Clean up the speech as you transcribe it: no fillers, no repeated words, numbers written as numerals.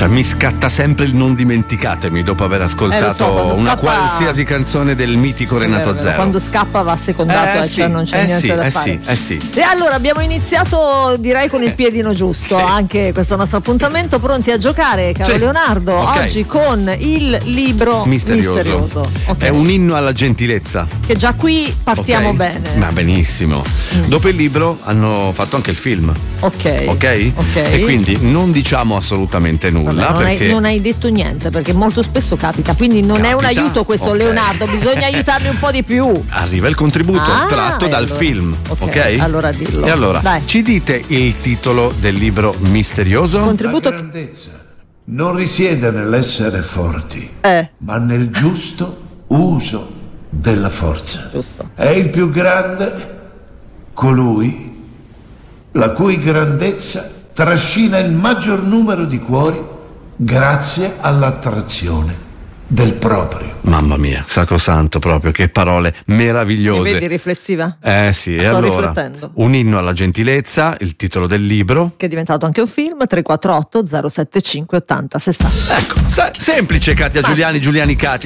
Cioè, mi scatta sempre il Non dimenticatemi dopo aver ascoltato una qualsiasi canzone del mitico Renato Zero. Quando scappa va secondato, cioè non c'è niente da fare. Sì. E allora abbiamo iniziato, direi, con il piedino giusto anche questo nostro appuntamento, pronti a giocare, caro Leonardo, oggi con il libro misterioso. È un inno alla gentilezza. Che già qui partiamo bene. Ma benissimo. Dopo il libro hanno fatto anche il film. Ok. E quindi non diciamo assolutamente nulla. Vabbè, non hai detto niente, perché molto spesso capita, quindi non è un aiuto questo, Leonardo, bisogna aiutarmi un po' di più. Arriva il contributo tratto dal film. Ok? Allora dillo. E allora, ci dite il titolo del libro misterioso? Contributo. La grandezza non risiede nell'essere forti, ma nel giusto uso della forza. Giusto. È il più grande colui la cui grandezza trascina il maggior numero di cuori grazie all'attrazione del proprio. Mamma mia, sacrosanto proprio, che parole meravigliose. Mi vedi riflessiva? Sì, e allora riflettendo. Un inno alla gentilezza, il titolo del libro, che è diventato anche un film. 348 075 80 60. Ecco, semplice. Katia Giuliani, Katia.